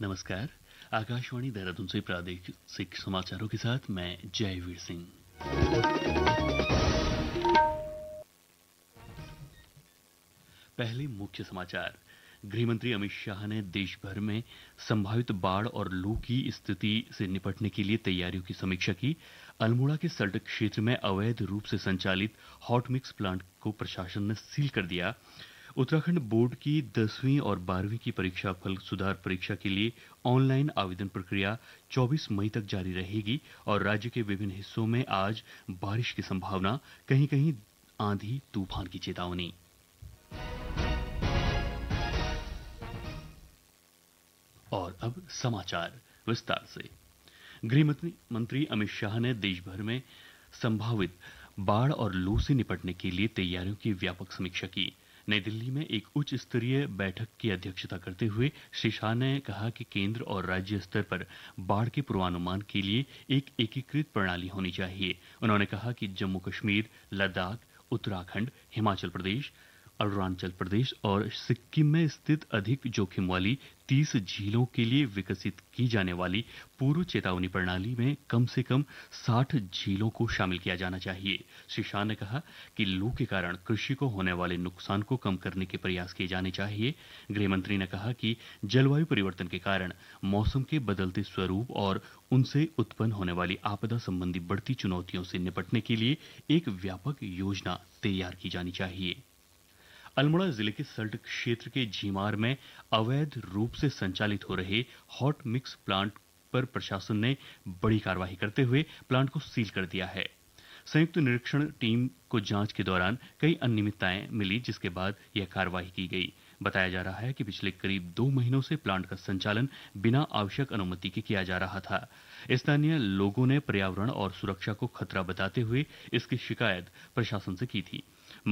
नमस्कार। आकाशवाणी देहरादून से प्रादेशिक समाचारों के साथ मैं जयवीर सिंह। पहले मुख्य समाचार। गृहमंत्री अमित शाह ने देश भर में संभावित बाढ़ और लू की स्थिति से निपटने के लिए तैयारियों की समीक्षा की। अल्मोड़ा के सल्ट क्षेत्र में अवैध रूप से संचालित हॉट मिक्स प्लांट को प्रशासन ने सील कर दिया। उत्तराखंड बोर्ड की 10वीं और 12वीं की परीक्षा फल सुधार परीक्षा के लिए ऑनलाइन आवेदन प्रक्रिया 24 मई तक जारी रहेगी और राज्य के विभिन्न हिस्सों में आज बारिश की संभावना, कहीं कहीं आंधी तूफान की चेतावनी। और अब समाचार विस्तार से। गृह मंत्री अमित शाह ने देश भर में संभावित बाढ़ और लू से निपटने के लिए तैयारियों की व्यापक समीक्षा की। नई दिल्ली में एक उच्च स्तरीय बैठक की अध्यक्षता करते हुए श्री शाह ने कहा कि केंद्र और राज्य स्तर पर बाढ़ के पूर्वानुमान के लिए एक एकीकृत प्रणाली होनी चाहिए। उन्होंने कहा कि जम्मू कश्मीर, लद्दाख, उत्तराखंड, हिमाचल प्रदेश, अरुणाचल प्रदेश और सिक्किम में स्थित अधिक जोखिम वाली 30 झीलों के लिए विकसित की जाने वाली पूर्व चेतावनी प्रणाली में कम से कम 60 झीलों को शामिल किया जाना चाहिए। श्री शाह ने कहा कि लू के कारण कृषि को होने वाले नुकसान को कम करने के प्रयास किए जाने चाहिए। गृहमंत्री ने कहा कि जलवायु परिवर्तन के कारण मौसम के बदलते स्वरूप और उनसे उत्पन्न होने वाली आपदा संबंधी बढ़ती चुनौतियों से निपटने के लिए एक व्यापक योजना तैयार की जानी चाहिए। अल्मोड़ा जिले के सल्ट क्षेत्र के झीमार में अवैध रूप से संचालित हो रहे हॉट मिक्स प्लांट पर प्रशासन ने बड़ी कार्रवाई करते हुए प्लांट को सील कर दिया है। संयुक्त निरीक्षण टीम को जांच के दौरान कई अनियमितताएं मिली, जिसके बाद यह कार्रवाई की गई। बताया जा रहा है कि पिछले करीब 2 महीनों से प्लांट का संचालन बिना आवश्यक अनुमति के किया जा रहा था। स्थानीय लोगों ने पर्यावरण और सुरक्षा को खतरा बताते हुए इसकी शिकायत प्रशासन से की थी।